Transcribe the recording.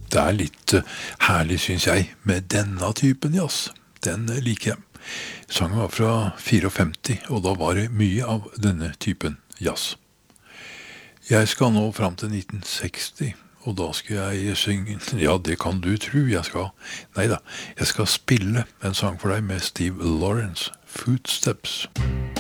Det litt herlig, synes jeg, med denne typen jazz. Den liker jeg. Sangen var fra 54, og da var det mye av denne typen jazz. Jeg skal nå fram til 1960, og da skal jeg synge. Ja, det kan du tro jeg skal. Neida, jeg skal spille en sang for deg med Steve Lawrence, Footsteps.